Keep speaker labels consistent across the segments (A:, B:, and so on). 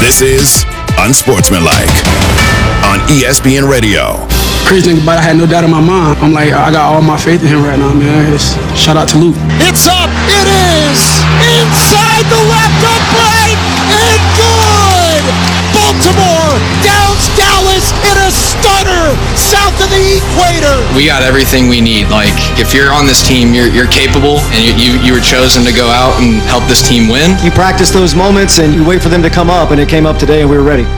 A: This is Unsportsmanlike on ESPN Radio.
B: Crazy thing about it, I had no doubt in my mind. I'm like, I got all my faith in him right now, man. Shout out to Luke.
C: It's up. It is inside the left upright and good. Baltimore downs Dallas in a stunner south of the equator.
D: We got everything we need. Like, if you're on this team, you're capable, and you were chosen to go out and help this team win.
E: You practice those moments and you wait for them to come up, and it came up today, and we were ready.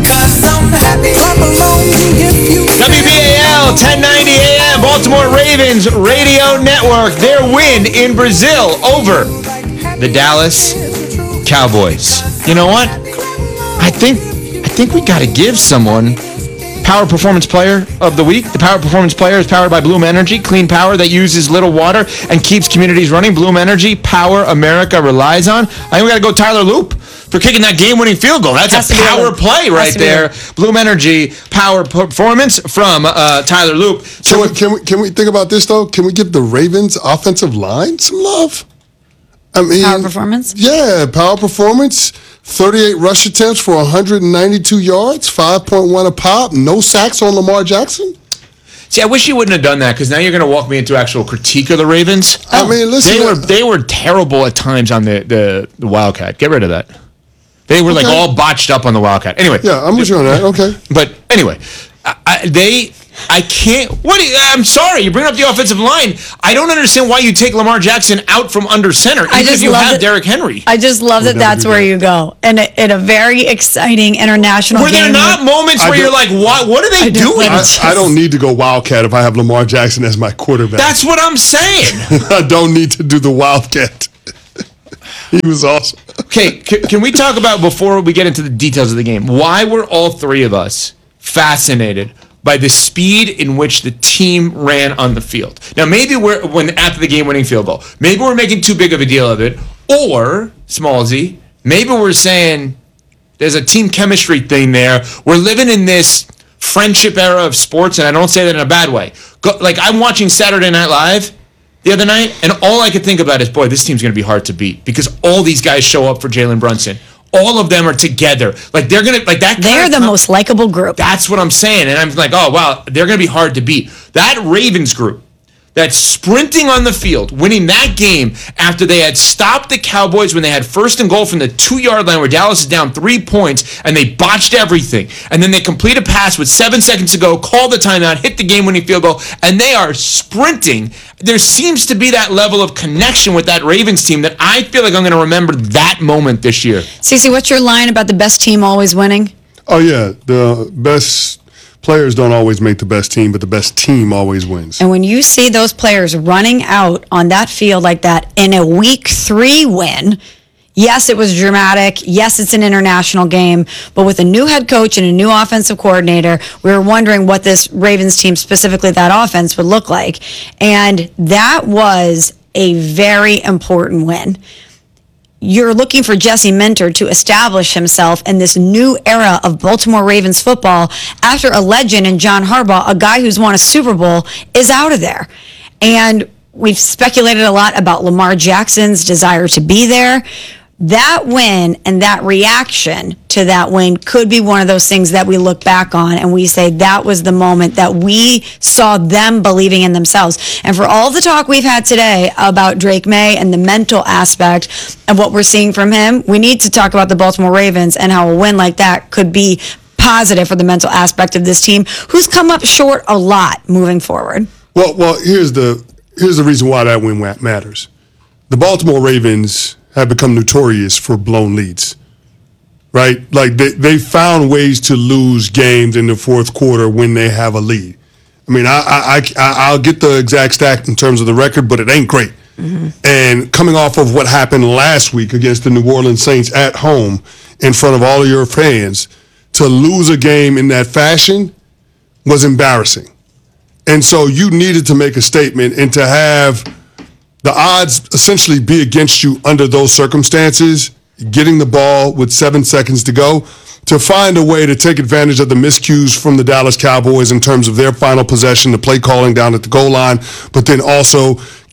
F: WBAL 1090 AM Baltimore Ravens Radio Network. Their win in Brazil over the Dallas Cowboys. You know what? I think we got to give someone Power Performance Player of the Week. The Power Performance Player is powered by Bloom Energy, clean power that uses little water and keeps communities running. Bloom Energy, power America relies on. I think we got to go Tyler Loop for kicking that game-winning field goal. That's a power play right there. Bloom Energy, power performance from Tyler Loop.
G: So can we think about this, though? Can we give the Ravens offensive line some love? I mean,
H: power performance?
G: Yeah, power performance. 38 rush attempts for 192 yards, 5.1 a pop, no sacks on Lamar Jackson.
F: See, I wish you wouldn't have done that, because now you're going to walk me into actual critique of the Ravens.
G: I mean, listen.
F: They were terrible at times on the Wildcat. Get rid of that. They were like all botched up on the Wildcat. Anyway.
G: Yeah, I'm with you on that. Okay.
F: But anyway, I can't. I'm sorry. You bring up the offensive line. I don't understand why you take Lamar Jackson out from under center, even if you have Derrick Henry.
H: I just love that that's where you go. And in a very exciting international game.
F: Were there not moments where you're like, what are they doing?
G: I don't need to go Wildcat if I have Lamar Jackson as my quarterback.
F: That's what I'm saying.
G: I don't need to do the Wildcat. He was awesome.
F: Okay, can we talk about, before we get into the details of the game, why were all three of us fascinated by the speed in which the team ran on the field? Now, maybe after the game-winning field goal, maybe we're making too big of a deal of it, or, small z, maybe we're saying there's a team chemistry thing there. We're living in this friendship era of sports, and I don't say that in a bad way. Like, I'm watching Saturday Night Live the other night, and all I could think about is, boy, this team's going to be hard to beat, because all these guys show up for Jalen Brunson. All of them are together. Like, they're going to, like, that.
H: They're the most likable group.
F: That's what I'm saying. And I'm like, oh, wow, they're going to be hard to beat. That Ravens group that's sprinting on the field, winning that game after they had stopped the Cowboys when they had first and goal from the 2-yard line where Dallas is down 3 points, and they botched everything. And then they complete a pass with 7 seconds to go, call the timeout, hit the game-winning field goal, and they are sprinting. There seems to be that level of connection with that Ravens team that I feel like I'm going to remember that moment this year.
H: Cece, what's your line about the best team always winning?
G: Oh, yeah. The best players don't always make the best team, but the best team always wins.
H: And when you see those players running out on that field like that in a Week 3 win, yes, it was dramatic. Yes, it's an international game. But with a new head coach and a new offensive coordinator, we were wondering what this Ravens team, specifically that offense, would look like. And that was a very important win. You're looking for Jesse Minter to establish himself in this new era of Baltimore Ravens football after a legend in John Harbaugh, a guy who's won a Super Bowl, is out of there. And we've speculated a lot about Lamar Jackson's desire to be there. That win and that reaction to that win could be one of those things that we look back on and we say that was the moment that we saw them believing in themselves. And for all the talk we've had today about Drake May and the mental aspect of what we're seeing from him, we need to talk about the Baltimore Ravens and how a win like that could be positive for the mental aspect of this team, who's come up short a lot moving forward.
G: Well, here's the reason why that win matters. The Baltimore Ravens have become notorious for blown leads, right? Like they found ways to lose games in the fourth quarter when they have a lead. I mean, I'll get the exact stat in terms of the record, but it ain't great. Mm-hmm. And coming off of what happened last week against the New Orleans Saints at home in front of all of your fans, to lose a game in that fashion was embarrassing. And so you needed to make a statement, and to have the odds essentially be against you under those circumstances, getting the ball with 7 seconds to go, to find a way to take advantage of the miscues from the Dallas Cowboys in terms of their final possession, the play calling down at the goal line, but then also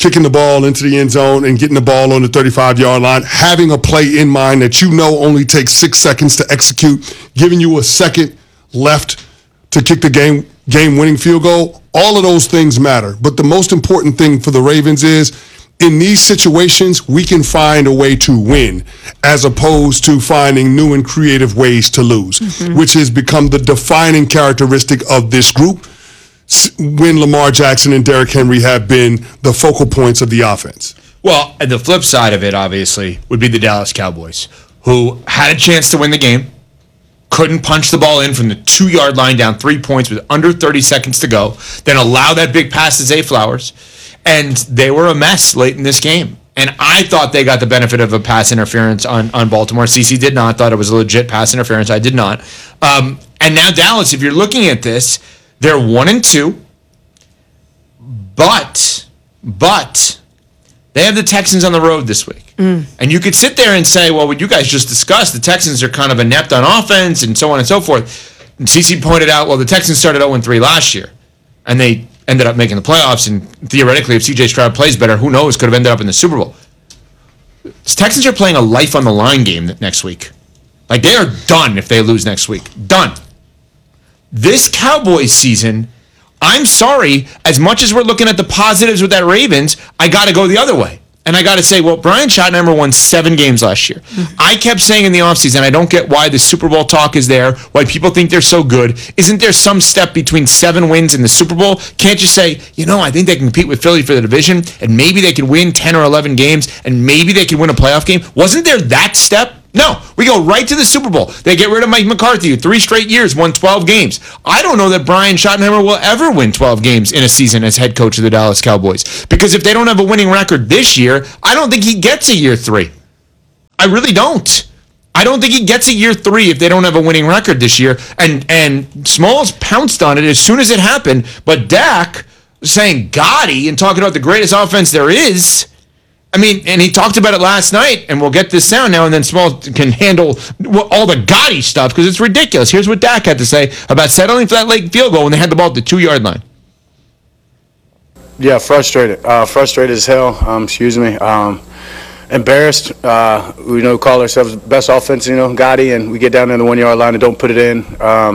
G: kicking the ball into the end zone and getting the ball on the 35-yard line, having a play in mind that you know only takes 6 seconds to execute, giving you a second left to kick the game-winning field goal, all of those things matter. But the most important thing for the Ravens is, in these situations, we can find a way to win as opposed to finding new and creative ways to lose, which has become the defining characteristic of this group when Lamar Jackson and Derrick Henry have been the focal points of the offense.
F: Well, and the flip side of it, obviously, would be the Dallas Cowboys, who had a chance to win the game, couldn't punch the ball in from the 2-yard line down 3 points with under 30 seconds to go, then allow that big pass to Zay Flowers, and they were a mess late in this game. And I thought they got the benefit of a pass interference on Baltimore. CeCe did not. Thought it was a legit pass interference. I did not. And now Dallas, if you're looking at this, they're 1-2. But they have the Texans on the road this week. And you could sit there and say, well, what you guys just discussed, the Texans are kind of inept on offense and so on and so forth. And CeCe pointed out, well, the Texans started 0-3 last year. And they ended up making the playoffs, and theoretically, if C.J. Stroud plays better, who knows, could have ended up in the Super Bowl. The Texans are playing a life-on-the-line game next week. Like, they are done if they lose next week. Done. This Cowboys season, I'm sorry, as much as we're looking at the positives with that Ravens, I got to go the other way. And I got to say, well, Brian Schottenheimer won 7 games last year. I kept saying in the offseason, I don't get why the Super Bowl talk is there, why people think they're so good. Isn't there some step between 7 wins and the Super Bowl? Can't you say, I think they can compete with Philly for the division, and maybe they can win 10 or 11 games, and maybe they can win a playoff game? Wasn't there that step? No, we go right to the Super Bowl. They get rid of Mike McCarthy, 3 straight years, won 12 games. I don't know that Brian Schottenheimer will ever win 12 games in a season as head coach of the Dallas Cowboys. Because if they don't have a winning record this year, I don't think he gets a year 3. I really don't. I don't think he gets a year 3 if they don't have a winning record this year. And Smalls pounced on it as soon as it happened. But Dak saying Gotti and talking about the greatest offense there is. I mean, and he talked about it last night, and we'll get this sound now, and then Smalls can handle all the Gotti stuff because it's ridiculous. Here's what Dak had to say about settling for that late field goal when they had the ball at the 2-yard line.
I: Yeah, frustrated. Frustrated as hell. Embarrassed. We call ourselves best offense, Gotti, and we get down to the 1-yard line and don't put it in.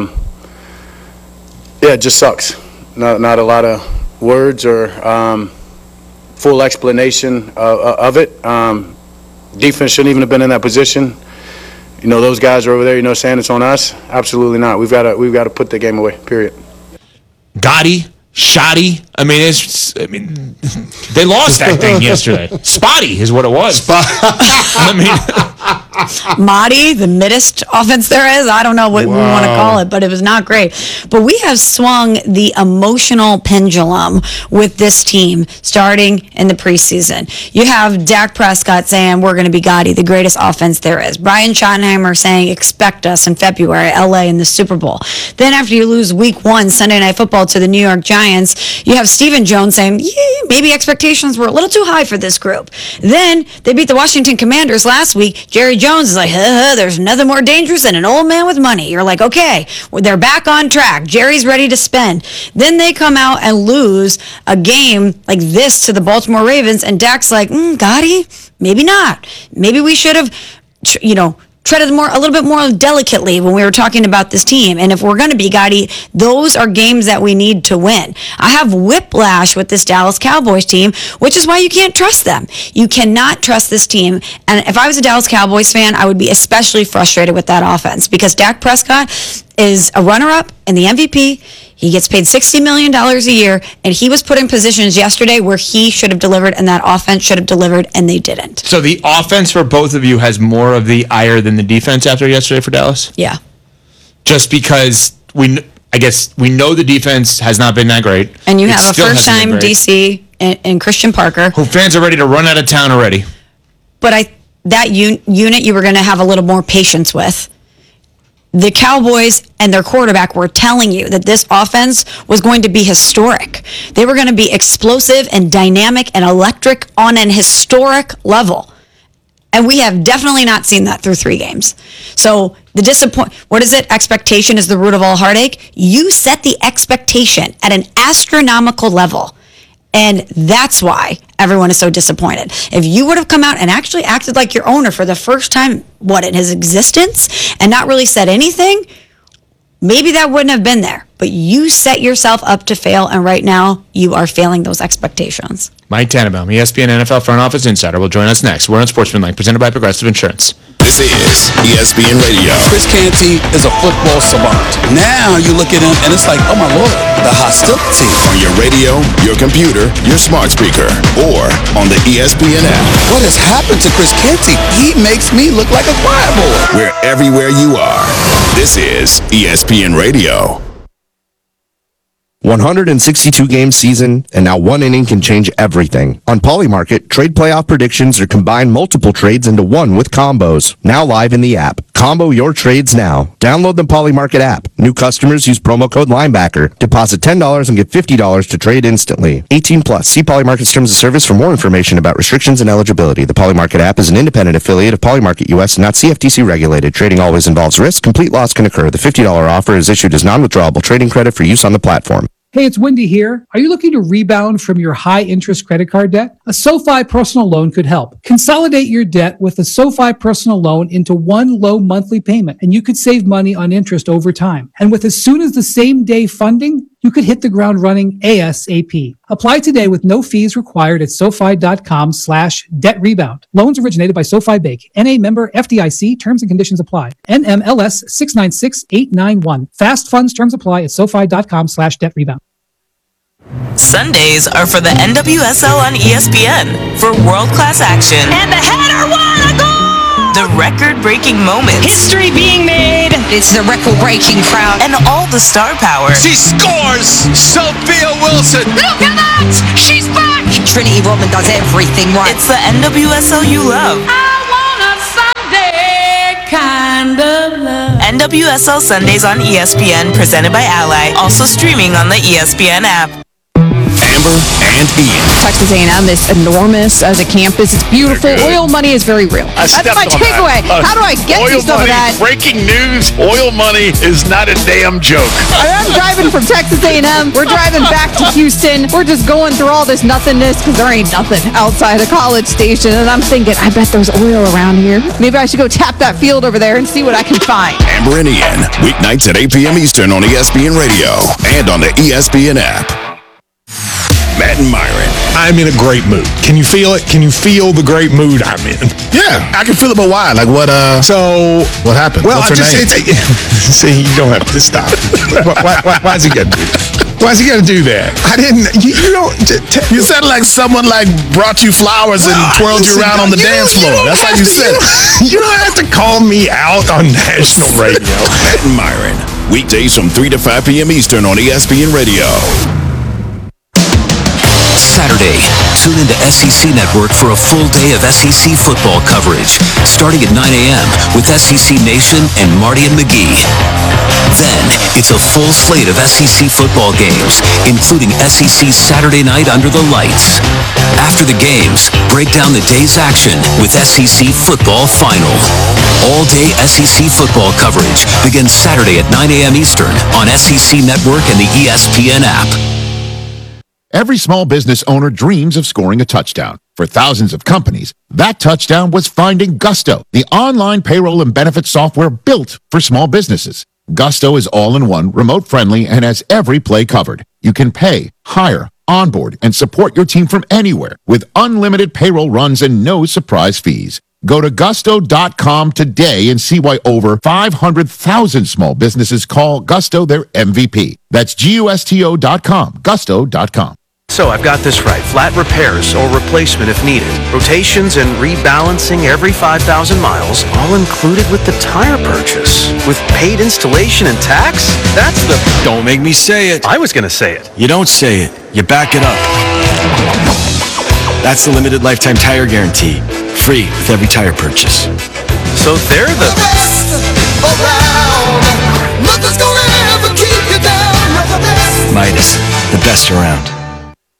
I: It just sucks. Not a lot of words or full explanation of it. Defense shouldn't even have been in that position. Those guys are over there, saying it's on us. Absolutely not. We've got to put the game away, period.
F: Gotti, Shoddy. They lost that thing yesterday. Spotty is what it was.
H: Mahdi, the middest offense there is. I don't know what we want to call it, but it was not great. But we have swung the emotional pendulum with this team starting in the preseason. You have Dak Prescott saying we're going to be Gotti, the greatest offense there is. Brian Schottenheimer saying expect us in February, LA in the Super Bowl. Then after you lose week 1, Sunday Night Football to the New York Giants, you have Stephen Jones saying maybe expectations were a little too high for this group. Then they beat the Washington Commanders last week. Jerry Jones is like, there's nothing more dangerous than an old man with money. You're like, okay, they're back on track. Jerry's ready to spend. Then they come out and lose a game like this to the Baltimore Ravens, and Dak's like, Gotti, maybe not. Maybe we should have, treaded a little bit more delicately when we were talking about this team. And if we're going to be Gotti, those are games that we need to win. I have whiplash with this Dallas Cowboys team, which is why you can't trust them. You cannot trust this team. And if I was a Dallas Cowboys fan, I would be especially frustrated with that offense because Dak Prescott is a runner-up in the MVP. He gets paid $60 million a year, and he was put in positions yesterday where he should have delivered and that offense should have delivered, and they didn't.
F: So the offense for both of you has more of the ire than the defense after yesterday for Dallas?
H: Yeah.
F: Just because we know the defense has not been that great.
H: And you have a first-time DC in Christian Parker.
F: Who fans are ready to run out of town already.
H: But that unit you were going to have a little more patience with. The Cowboys and their quarterback were telling you that this offense was going to be historic. They were going to be explosive and dynamic and electric on an historic level. And we have definitely not seen that through 3 games. So what is it? Expectation is the root of all heartache. You set the expectation at an astronomical level. And that's why everyone is so disappointed. If you would have come out and actually acted like your owner for the first time, in his existence, and not really said anything, maybe that wouldn't have been there. But you set yourself up to fail, and right now you are failing those expectations.
F: Mike Tannenbaum, ESPN NFL front office insider, will join us next. We're on Sportsmanlike, presented by Progressive Insurance.
A: This is ESPN Radio.
J: Chris Canty is a football savant. Now you look at him and it's like, oh my Lord, the hostility.
A: On your radio, your computer, your smart speaker, or on the ESPN app.
J: What has happened to Chris Canty? He makes me look like a choir boy.
A: We're everywhere you are. This is ESPN Radio.
K: 162-game season, and now one inning can change everything. On Polymarket, trade playoff predictions are combine multiple trades into one with combos. Now live in the app. Combo your trades now. Download the Polymarket app. New customers use promo code Linebacker. Deposit $10 and get $50 to trade instantly. 18 plus. See Polymarket's terms of service for more information about restrictions and eligibility. The Polymarket app is an independent affiliate of Polymarket US, not CFTC regulated. Trading always involves risk. Complete loss can occur. The $50 offer is issued as non-withdrawable trading credit for use on the platform.
L: Hey, it's Wendy here. Are you looking to rebound from your high-interest credit card debt? A SoFi personal loan could help. Consolidate your debt with a SoFi personal loan into one low monthly payment, and you could save money on interest over time. And with as soon as the same day funding, you could hit the ground running ASAP. Apply today with no fees required at SoFi.com/debt rebound. Loans originated by SoFi Bank. NA member FDIC. Terms and conditions apply. NMLS 696891. Fast funds terms apply at SoFi.com/debt rebound.
M: Sundays are for the NWSL on ESPN for world-class action.
N: And the header, what a goal!
M: The record-breaking moments.
N: History being made. It's the record-breaking crowd.
M: And all the star power.
C: She scores! Sophia Wilson!
N: Look at that! She's back! Trinity Rodman does everything right.
M: It's the NWSL you love.
N: I want a Sunday kind of love.
M: NWSL Sundays on ESPN, presented by Ally. Also streaming on the ESPN app.
A: Amber and Ian.
O: Texas A&M is enormous as a campus. It's beautiful. Oil money is very real. That's my takeaway. How do I get you some of that?
P: Breaking news, oil money is not a damn joke.
O: I'm driving from Texas A&M. We're driving back to Houston. We're just going through all this nothingness because there ain't nothing outside of College Station. And I'm thinking, I bet there's oil around here. Maybe I should go tap that field over there and see what I can find.
A: Amber and Ian, weeknights at 8 p.m. Eastern on ESPN Radio and on the ESPN app. Matt and Myron.
Q: I'm in a great mood. Can you feel it? Can you feel the great mood I'm in?
P: Yeah, I can feel it, but why? Like what?
Q: So
P: what happened?
Q: Well,
P: what's her name?
Q: See, you don't have to stop. Why is he gonna do that? Why is he gonna do that? I didn't. You don't.
P: You said like someone like brought you flowers and twirled you around on the dance floor. That's how you said it.
Q: You don't have to call me out on national radio.
A: Matt and Myron, weekdays from 3 to 5 p.m. Eastern on ESPN Radio.
R: Saturday, tune into SEC Network for a full day of SEC football coverage, starting at 9 a.m. with SEC Nation and Marty and McGee. Then, it's a full slate of SEC football games, including SEC Saturday Night Under the Lights. After the games, break down the day's action with SEC Football Final. All-day SEC football coverage begins Saturday at 9 a.m. Eastern on SEC Network and the ESPN app.
S: Every small business owner dreams of scoring a touchdown. For thousands of companies, that touchdown was finding Gusto, the online payroll and benefits software built for small businesses. Gusto is all-in-one, remote-friendly, and has every play covered. You can pay, hire, onboard, and support your team from anywhere with unlimited payroll runs and no surprise fees. Go to gusto.com today and see why over 500,000 small businesses call Gusto their MVP. That's GUSTO.com, gusto.com.
T: So I've got this right. Flat repairs or replacement if needed. Rotations and rebalancing every 5,000 miles, all included with the tire purchase. With paid installation and tax? That's the...
U: Don't make me say it.
T: I was going to say it.
U: You don't say it. You back it up. That's the limited lifetime tire guarantee. Free with every tire purchase.
T: So they're the best around. Nothing's gonna ever keep you down.
U: Midas, the best around.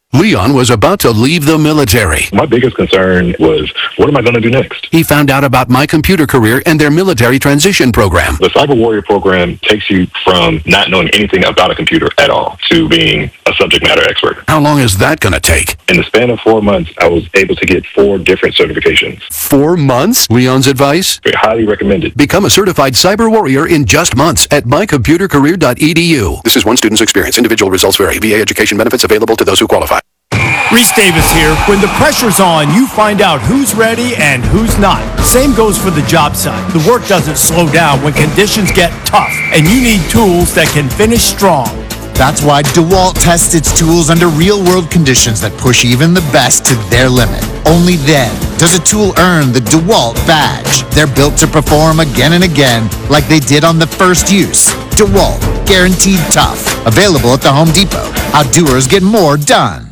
B: Leon was about to leave the military.
V: My biggest concern was, what am I going to do next?
B: He found out about My Computer Career and their military transition program.
V: The Cyber Warrior program takes you from not knowing anything about a computer at all to being a subject matter expert.
B: How long is that going to take?
V: In the span of 4 months, I was able to get 4 different certifications.
B: 4 months? Leon's advice?
V: Highly recommended.
B: Become a certified cyber warrior in just months at mycomputercareer.edu. This is one student's experience. Individual results vary. VA education benefits available to those who qualify.
W: Reese Davis here. When the pressure's on, you find out who's ready and who's not. Same goes for the job site. The work doesn't slow down when conditions get tough, and you need tools that can finish strong.
X: That's why DeWalt tests its tools under real-world conditions that push even the best to their limit. Only then does a tool earn the DeWalt badge. They're built to perform again and again like they did on the first use. DeWalt, guaranteed tough. Available at the Home Depot. How doers get more done.